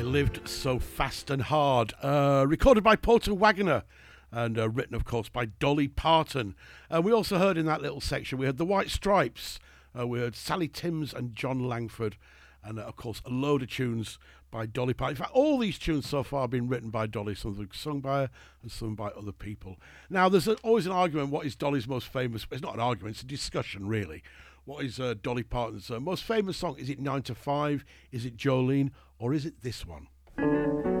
Lived So Fast and Hard. Recorded by Porter Wagoner and written, of course, by Dolly Parton. We also heard in that little section, we had the White Stripes, we heard Sally Timms and John Langford, and, of course, a load of tunes by Dolly Parton. In fact, all these tunes so far have been written by Dolly, some of them sung by her and sung by other people. Now, there's always an argument, what is Dolly's most famous... It's not an argument, it's a discussion, really. What is Dolly Parton's most famous song? Is it 9 to 5? Is it Jolene? Or is it this one?